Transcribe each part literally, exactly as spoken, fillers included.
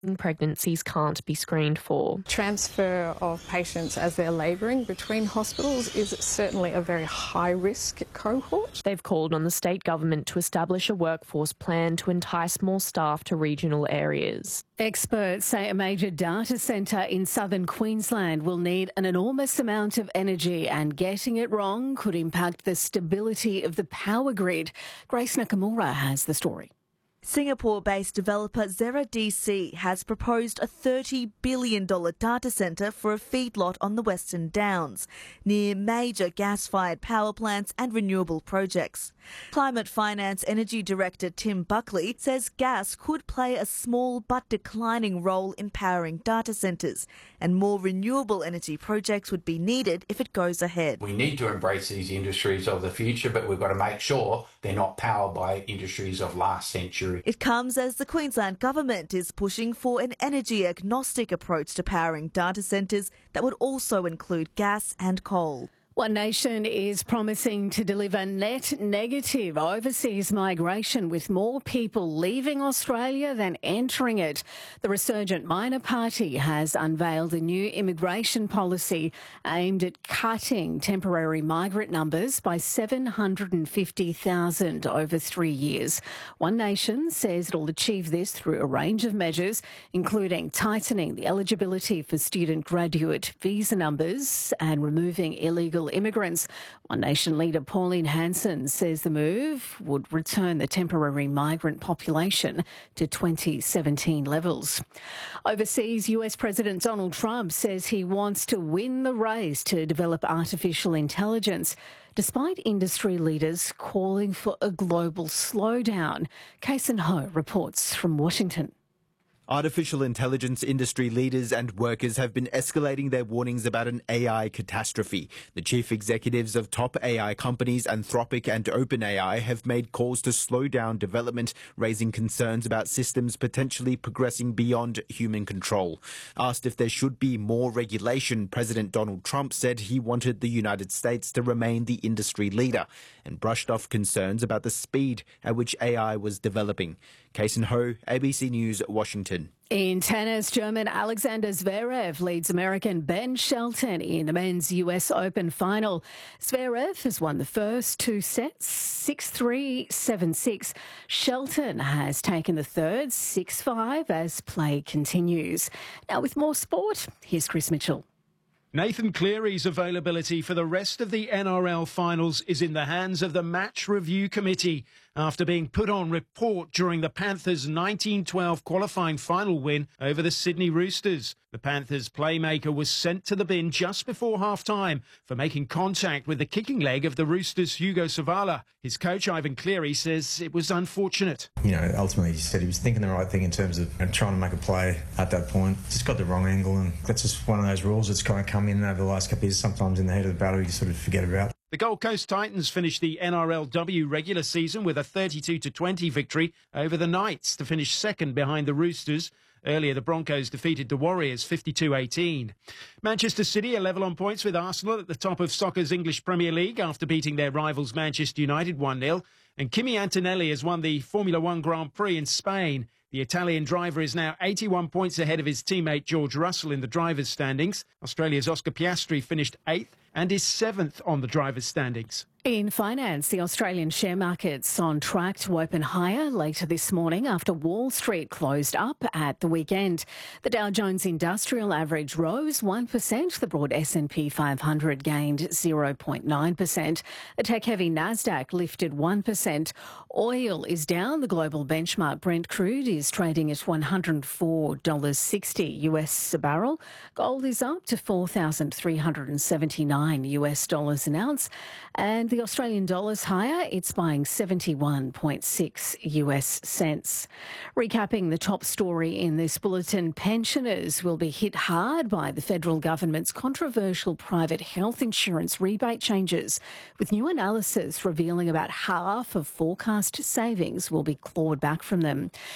pregnancies can't be screened for. Transfer of patients as they're labouring between hospitals is certainly a very high-risk cohort. They've called on the state government to establish a workforce plan to entice more staff to regional areas. Experts say a major data centre in southern Queensland will need an enormous amount of energy, and getting it wrong could impact the stability of the power grid. Grace Nakamura has the story. Singapore-based developer Zera D C has proposed a thirty billion dollars data centre for a feedlot on the Western Downs, near major gas-fired power plants and renewable projects. Climate Finance Energy Director Tim Buckley says gas could play a small but declining role in powering data centres, and more renewable energy projects would be needed if it goes ahead. We need to embrace these industries of the future, but we've got to make sure they're not powered by industries of last century. It comes as the Queensland Government is pushing for an energy-agnostic approach to powering data centres that would also include gas and coal. One Nation is promising to deliver net negative overseas migration, with more people leaving Australia than entering it. The resurgent Minor Party has unveiled a new immigration policy aimed at cutting temporary migrant numbers by seven hundred fifty thousand over three years. One Nation says it'll achieve this through a range of measures, including tightening the eligibility for student graduate visa numbers and removing illegal immigrants. One Nation leader Pauline Hanson says the move would return the temporary migrant population to twenty seventeen levels. Overseas, U S President Donald Trump says he wants to win the race to develop artificial intelligence, despite industry leaders calling for a global slowdown. Kason Ho reports from Washington. Artificial intelligence industry leaders and workers have been escalating their warnings about an A I catastrophe. The chief executives of top A I companies Anthropic and OpenAI have made calls to slow down development, raising concerns about systems potentially progressing beyond human control. Asked if there should be more regulation, President Donald Trump said he wanted the United States to remain the industry leader, and brushed off concerns about the speed at which A I was developing. Kason Ho, A B C News, Washington. In tennis, German Alexander Zverev leads American Ben Shelton in the men's U S Open final. Zverev has won the first two sets, six three, seven six. Shelton has taken the third, six five, as play continues. Now with more sport, here's Chris Mitchell. Nathan Cleary's availability for the rest of the N R L finals is in the hands of the Match Review Committee after being put on report during the Panthers' nineteen twelve qualifying final win over the Sydney Roosters. The Panthers' playmaker was sent to the bin just before half-time for making contact with the kicking leg of the Roosters' Hugo Savala. His coach, Ivan Cleary, says it was unfortunate. You know, ultimately, he said he was thinking the right thing in terms of you know, trying to make a play at that point. Just got the wrong angle, and that's just one of those rules that's kind of come in over the last couple of years. Sometimes in the heat of the battle, you sort of forget about. The Gold Coast Titans finished the N R L W regular season with a thirty-two to twenty victory over the Knights to finish second behind the Roosters. Earlier, the Broncos defeated the Warriors fifty-two eighteen. Manchester City are level on points with Arsenal at the top of soccer's English Premier League after beating their rivals Manchester United one nil. And Kimi Antonelli has won the Formula One Grand Prix in Spain. The Italian driver is now eighty-one points ahead of his teammate George Russell in the drivers' standings. Australia's Oscar Piastri finished eighth and is seventh on the drivers' standings. In finance, the Australian share market's on track to open higher later this morning after Wall Street closed up at the weekend. The Dow Jones Industrial Average rose one percent. The broad S and P five hundred gained zero point nine percent. The tech-heavy Nasdaq lifted one percent. Oil is down. The global benchmark Brent crude is trading at one hundred four dollars sixty U S a barrel. Gold is up to four thousand three hundred seventy-nine U S dollars an ounce. And the Australian dollar's higher. It's buying seventy-one point six U S cents. Recapping the top story in this bulletin, pensioners will be hit hard by the federal government's controversial private health insurance rebate changes, with new analysis revealing about half of forecast savings will be clawed back from them.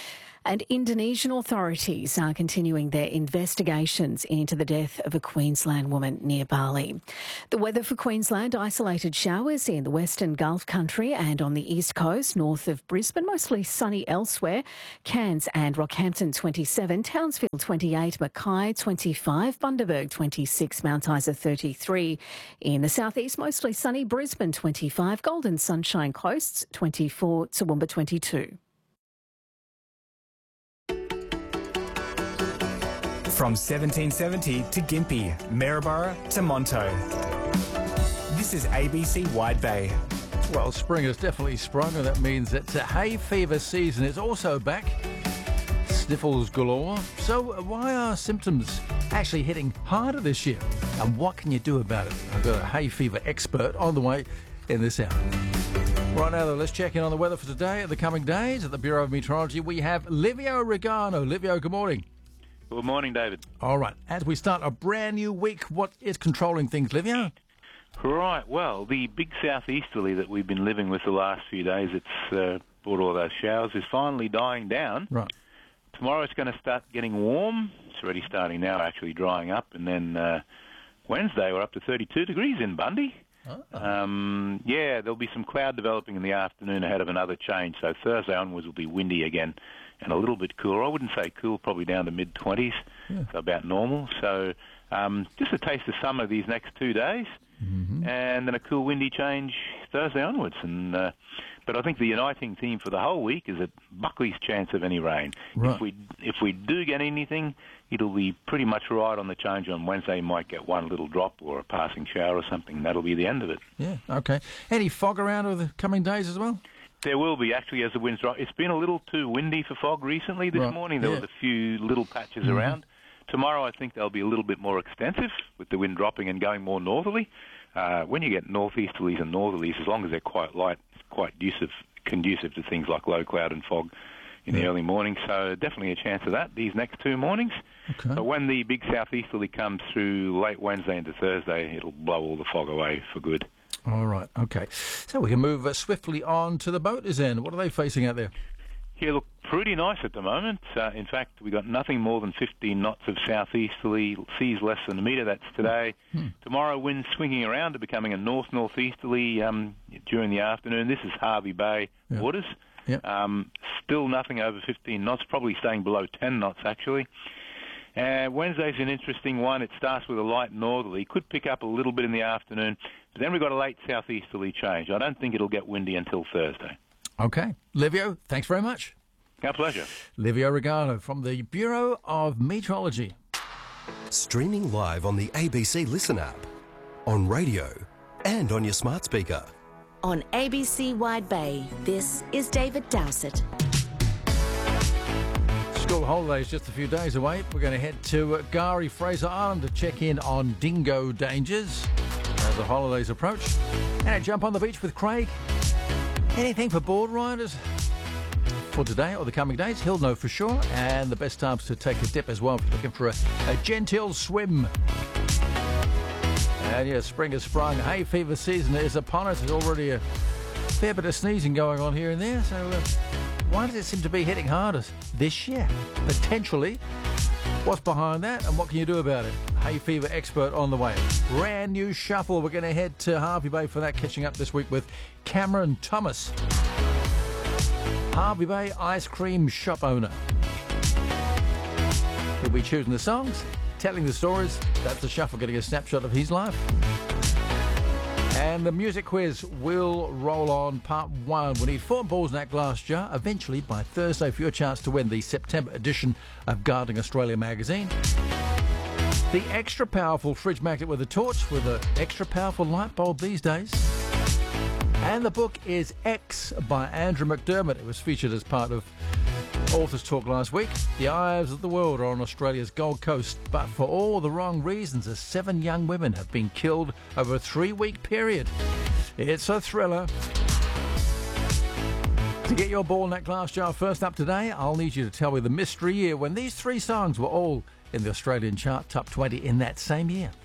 And Indonesian authorities are continuing their investigations into the death of a Queensland woman near Bali. The weather for Queensland: isolated showers in the Western Gulf country and on the east coast, north of Brisbane, mostly sunny elsewhere. Cairns and Rockhampton twenty-seven, Townsville twenty-eight, Mackay twenty-five, Bundaberg twenty-six, Mount Isa thirty-three. In the southeast, mostly sunny, Brisbane twenty-five, Golden Sunshine Coast twenty-four, Toowoomba twenty-two. From seventeen seventy to Gympie, Maryborough to Monto. This is A B C Wide Bay. Well, spring has definitely sprung, and that means that uh, hay fever season is also back. Sniffles galore. So uh, why are symptoms actually hitting harder this year? And what can you do about it? I've got a hay fever expert on the way in this hour. Right now, though, let's check in on the weather for today and the coming days. At the Bureau of Meteorology, we have Livio Regano. Livio, good morning. Good morning, David. All right. As we start a brand new week, what is controlling things, Livio? Right. Well, the big southeasterly that we've been living with the last few days, it's uh, brought all those showers, is finally dying down. Right. Tomorrow it's going to start getting warm. It's already starting now, actually drying up. And then uh, Wednesday we're up to thirty-two degrees in Bundy. Oh. Um, yeah, there'll be some cloud developing in the afternoon ahead of another change. So Thursday onwards will be windy again and a little bit cooler. I wouldn't say cool, probably down to mid-twenties, yeah. So about normal. So um, just a taste of summer these next two days, mm-hmm. and then a cool, windy change Thursday onwards. And uh, but I think the uniting theme for the whole week is that Buckley's chance of any rain. Right. If we if we do get anything, it'll be pretty much right on the change on Wednesday. You might get one little drop or a passing shower or something. That'll be the end of it. Yeah, okay. Any fog around over the coming days as well? There will be, actually, as the winds rise. It's been a little too windy for fog recently. This right. morning there yeah. was a few little patches mm-hmm. around. Tomorrow I think they'll be a little bit more extensive with the wind dropping and going more northerly. Uh, when you get northeasterlies and northerlies, as long as they're quite light, it's quite conducive, conducive to things like low cloud and fog in yeah. the early morning. So definitely a chance of that these next two mornings. Okay. But when the big southeasterly comes through late Wednesday into Thursday, it'll blow all the fog away for good. All right, okay. So we can move uh, swiftly on to the boaters then. What are they facing out there? Yeah, look, pretty nice at the moment. Uh, in fact, we got nothing more than fifteen knots of southeasterly, seas less than a metre. That's today. Hmm. Tomorrow, winds swinging around to becoming a north-northeasterly um, during the afternoon. This is Harvey Bay yeah. waters. Yeah. Um, still nothing over fifteen knots, probably staying below ten knots, actually. Uh, Wednesday's an interesting one. It starts with a light northerly. Could pick up a little bit in the afternoon. But then we've got a late southeasterly change. I don't think it'll get windy until Thursday. Okay. Livio, thanks very much. Our pleasure. Livio Regano from the Bureau of Meteorology. Streaming live on the A B C Listen app, on radio and on your smart speaker. On A B C Wide Bay, this is David Dowsett. School holidays just a few days away. We're going to head to Gari Fraser Island to check in on dingo dangers as the holidays approach. And a jump on the beach with Craig. Anything for board riders for today or the coming days? He'll know for sure. And the best times to take a dip as well if you're looking for a, a genteel swim. And yeah, spring has sprung. Hay fever season is upon us. There's already a fair bit of sneezing going on here and there. So uh, why does it seem to be hitting hardest this year? Potentially. What's behind that and what can you do about it? Hay fever expert on the way. Brand new shuffle. We're going to head to Harvey Bay for that, catching up this week with Cameron Thomas, Harvey Bay ice cream shop owner. He'll be choosing the songs, telling the stories. That's the shuffle, getting a snapshot of his life. And the music quiz will roll on part one. We need four balls in that glass jar, eventually by Thursday, for your chance to win the September edition of Gardening Australia magazine. The extra powerful fridge magnet with a torch with an extra powerful light bulb these days. And the book is X by Andrew McDermott. It was featured as part of Authors Talk last week. The eyes of the world are on Australia's Gold Coast, but for all the wrong reasons, as seven young women have been killed over a three-week period. It's a thriller. To get your ball in that glass jar first up today, I'll need you to tell me the mystery year when these three songs were all in the Australian chart top twenty in that same year.